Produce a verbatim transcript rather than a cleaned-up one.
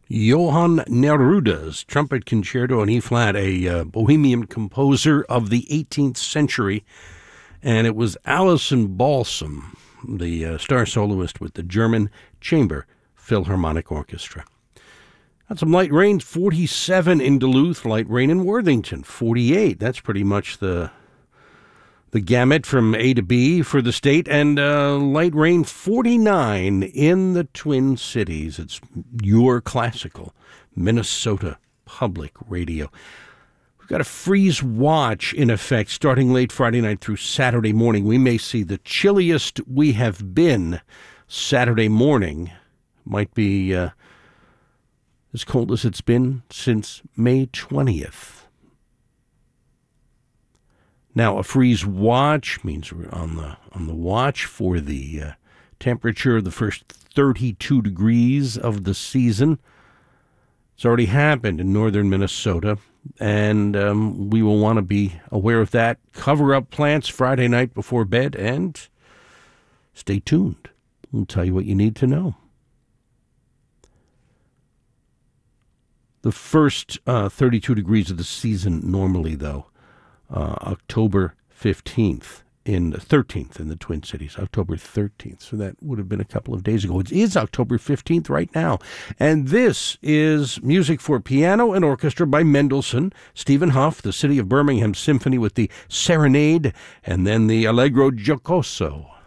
Johann Neruda's Trumpet Concerto in E-flat, a uh, Bohemian composer of the eighteenth century. And it was Alison Balsam, the uh, star soloist with the German Chamber Philharmonic Orchestra. Got some light rain, forty-seven in Duluth, light rain in Worthington, forty-eight. That's pretty much the the gamut from A to B for the state. And uh, light rain, forty-nine in the Twin Cities. It's your classical Minnesota Public Radio. We've got a freeze watch in effect starting late Friday night through Saturday morning. We may see the chilliest we have been Saturday morning. Might be uh, as cold as it's been since May twentieth. Now, a freeze watch means we're on the on the watch for the uh, temperature of the first thirty-two degrees of the season. It's already happened in northern Minnesota, and um, we will want to be aware of that. Cover up plants Friday night before bed, and stay tuned. We'll tell you what you need to know. The first uh, thirty-two degrees of the season normally, though, Uh, October fifteenth in the thirteenth in the Twin Cities, October thirteenth. So that would have been a couple of days ago. It is October fifteenth right now. And this is music for piano and orchestra by Mendelssohn, Stephen Hough, the City of Birmingham Symphony with the Serenade, and then the Allegro Giocoso.